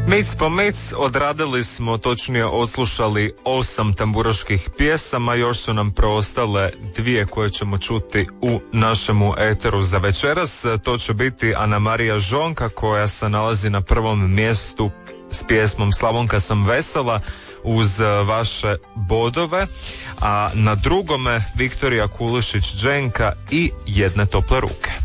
Mic po mic odradili smo, točnije odslušali 8 tamburaških pjesama, još su nam preostale 2 koje ćemo čuti u našemu eteru za večeras. To će biti Ana Marija Žonka koja se nalazi na prvom mjestu s pjesmom Slavonka sam vesela uz vaše bodove, a na drugome Viktorija Kulišić Dženka i Jedne tople ruke.